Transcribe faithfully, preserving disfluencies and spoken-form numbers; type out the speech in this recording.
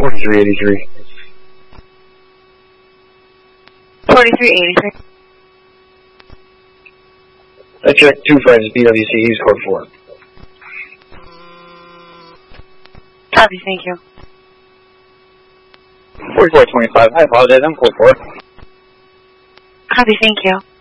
forty-three eighty-three. forty-three eighty-three. I checked two friends, B W C, he's code four. Copy, thank you. forty-four twenty-five, I apologize, I'm code four. Copy, thank you.